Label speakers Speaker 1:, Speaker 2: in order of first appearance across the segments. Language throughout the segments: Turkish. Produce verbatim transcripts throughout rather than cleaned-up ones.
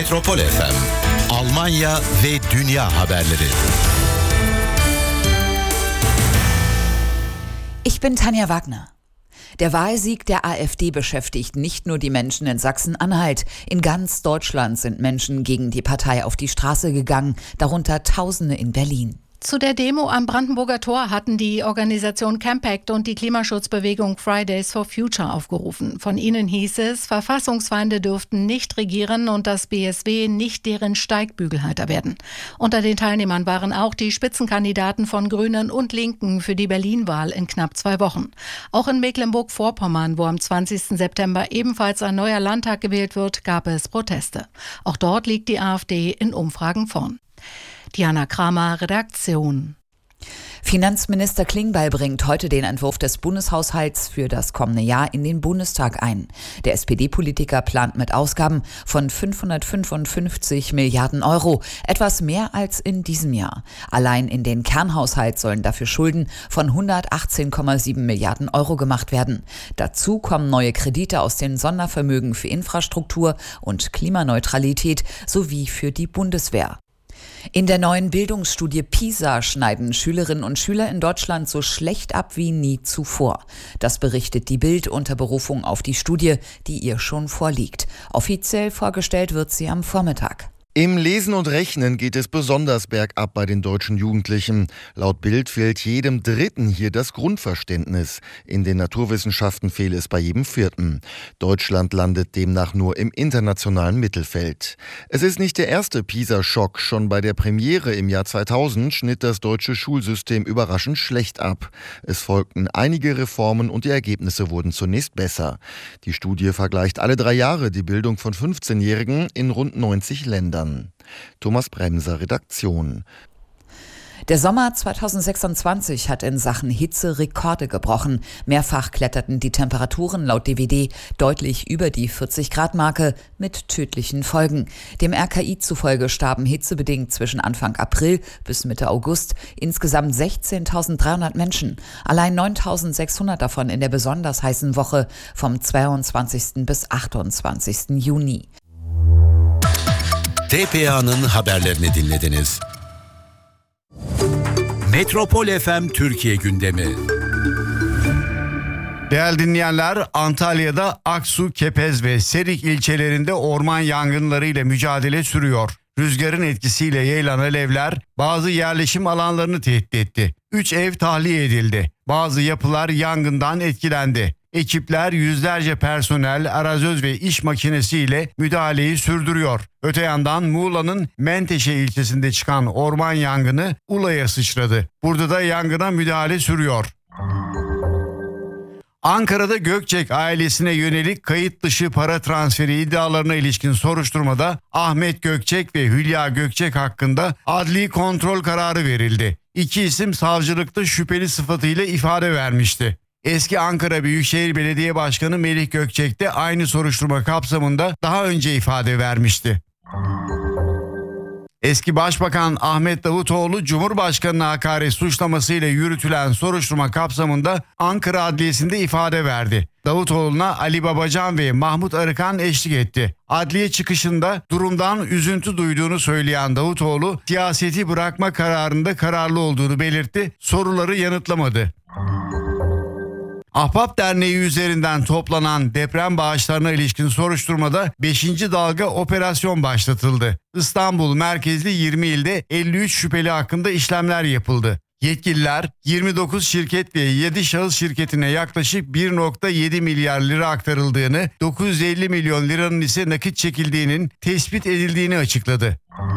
Speaker 1: Metropol F M, Almanya ve dünya haberleri.
Speaker 2: Ich bin Tanja Wagner. Der Wahlsieg der AfD beschäftigt nicht nur die Menschen in Sachsen-Anhalt. In ganz Deutschland sind Menschen gegen die Partei auf die Straße gegangen, darunter Tausende in Berlin.
Speaker 3: Zu der Demo am Brandenburger Tor hatten die Organisation Campact und die Klimaschutzbewegung Fridays for Future aufgerufen. Von ihnen hieß es, Verfassungsfeinde dürften nicht regieren und das B S W nicht deren Steigbügelhalter werden. Unter den Teilnehmern waren auch die Spitzenkandidaten von Grünen und Linken für die Berlin-Wahl in knapp zwei Wochen. Auch in Mecklenburg-Vorpommern, wo am zwanzigsten September ebenfalls ein neuer Landtag gewählt wird, gab es Proteste. Auch dort liegt die AfD in Umfragen vorn. Diana Kramer, Redaktion.
Speaker 2: Finanzminister Klingbeil bringt heute den Entwurf des Bundeshaushalts für das kommende Jahr in den Bundestag ein. Der S P D-Politiker plant mit Ausgaben von fünfhundertfünfundfünfzig Milliarden Euro, etwas mehr als in diesem Jahr. Allein in den Kernhaushalt sollen dafür Schulden von hundertachtzehn Komma sieben Milliarden Euro gemacht werden. Dazu kommen neue Kredite aus den Sondervermögen für Infrastruktur und Klimaneutralität sowie für die Bundeswehr. In der neuen Bildungsstudie PISA schneiden Schülerinnen und Schüler in Deutschland so schlecht ab wie nie zuvor. Das berichtet die Bild unter Berufung auf die Studie, die ihr schon vorliegt. Offiziell vorgestellt wird sie am Vormittag.
Speaker 4: Im Lesen und Rechnen geht es besonders bergab bei den deutschen Jugendlichen. Laut Bild fehlt jedem Dritten hier das Grundverständnis. In den Naturwissenschaften fehle es bei jedem Vierten. Deutschland landet demnach nur im internationalen Mittelfeld. Es ist nicht der erste PISA-Schock. Schon bei der Premiere im Jahr zweitausend schnitt das deutsche Schulsystem überraschend schlecht ab. Es folgten einige Reformen und die Ergebnisse wurden zunächst besser. Die Studie vergleicht alle drei Jahre die Bildung von fünfzehnjährigen in rund neunzig Ländern. Thomas Bremser, Redaktion.
Speaker 2: Der Sommer zweitausendsechsundzwanzig hat in Sachen Hitze Rekorde gebrochen. Mehrfach kletterten die Temperaturen laut D W D deutlich über die vierzig-Grad-Marke mit tödlichen Folgen. Dem R K I zufolge starben hitzebedingt zwischen Anfang April bis Mitte August insgesamt sechzehntausenddreihundert Menschen. Allein neuntausendsechshundert davon in der besonders heißen Woche vom zweiundzwanzigsten bis achtundzwanzigsten Juni.
Speaker 1: T P A'nın haberlerini dinlediniz. Metropol F M Türkiye gündemi.
Speaker 5: Değerli dinleyenler, Antalya'da Aksu, Kepez ve Serik ilçelerinde orman yangınları ile mücadele sürüyor. Rüzgarın etkisiyle yayılan alevler bazı yerleşim alanlarını tehdit etti. Üç ev tahliye edildi. Bazı yapılar yangından etkilendi. Ekipler yüzlerce personel, arazöz ve iş makinesiyle müdahaleyi sürdürüyor. Öte yandan Muğla'nın Menteşe ilçesinde çıkan orman yangını Ula'ya sıçradı. Burada da yangına müdahale sürüyor. Ankara'da Gökçek ailesine yönelik kayıt dışı para transferi iddialarına ilişkin soruşturmada Ahmet Gökçek ve Hülya Gökçek hakkında adli kontrol kararı verildi. İki isim savcılıkta şüpheli sıfatıyla ifade vermişti. Eski Ankara Büyükşehir Belediye Başkanı Melih Gökçek de aynı soruşturma kapsamında daha önce ifade vermişti. Eski Başbakan Ahmet Davutoğlu, Cumhurbaşkanı'na hakaret suçlamasıyla yürütülen soruşturma kapsamında Ankara Adliyesi'nde ifade verdi. Davutoğlu'na Ali Babacan ve Mahmut Arıkan eşlik etti. Adliye çıkışında durumdan üzüntü duyduğunu söyleyen Davutoğlu, siyaseti bırakma kararında kararlı olduğunu belirtti, soruları yanıtlamadı. Ahbap Derneği üzerinden toplanan deprem bağışlarına ilişkin soruşturmada beşinci dalga operasyon başlatıldı. İstanbul merkezli yirmi ilde elli üç şüpheli hakkında işlemler yapıldı. Yetkililer yirmi dokuz şirket ve yedi şahıs şirketine yaklaşık bir virgül yedi milyar lira aktarıldığını, dokuz yüz elli milyon liranın ise nakit çekildiğinin tespit edildiğini açıkladı.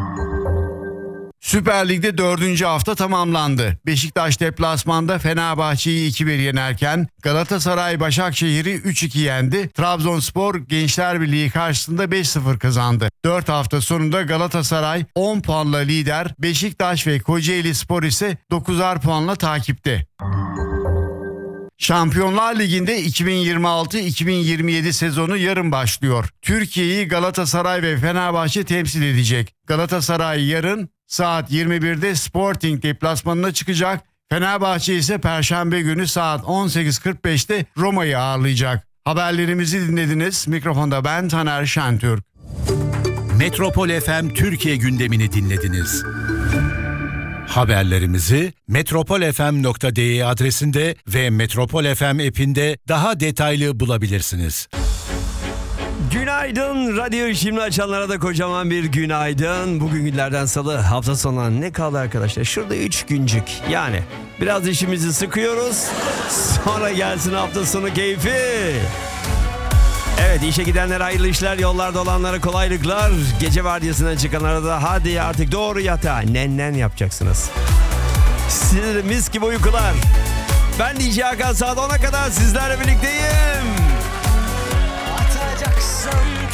Speaker 5: Süper Lig'de dördüncü hafta tamamlandı. Beşiktaş deplasmanda Fenerbahçe'yi iki bir yenerken Galatasaray Başakşehir'i üç iki yendi. Trabzonspor Gençler Birliği karşısında beş sıfır kazandı. dört hafta sonunda Galatasaray on puanla lider, Beşiktaş ve Kocaelispor ise dokuzar puanla takipte. Şampiyonlar Ligi'nde iki bin yirmi altı iki bin yirmi yedi sezonu yarın başlıyor. Türkiye'yi Galatasaray ve Fenerbahçe temsil edecek. Galatasaray yarın saat yirmi birde Sporting deplasmanına çıkacak. Fenerbahçe ise Perşembe günü saat on sekiz kırk beşte Roma'yı ağırlayacak. Haberlerimizi dinlediniz. Mikrofonda ben Taner Şentürk.
Speaker 1: Metropol F M Türkiye gündemini dinlediniz. Haberlerimizi metropol f m nokta d e adresinde ve Metropol F M app'inde daha detaylı bulabilirsiniz.
Speaker 6: Günaydın. Radyo şimdi açanlara da kocaman bir günaydın. Bugün günlerden salı, hafta sonuna ne kaldı arkadaşlar? Şurada üç güncük. Yani biraz işimizi sıkıyoruz. Sonra gelsin hafta sonu keyfi. Evet, işe gidenlere hayırlı işler, yollarda olanlara kolaylıklar. Gece vardiyasından çıkanlara da hadi artık doğru yatağa nennen yapacaksınız. Size de mis gibi uykular. Ben D J Hakan, saat ona kadar sizlerle birlikteyim.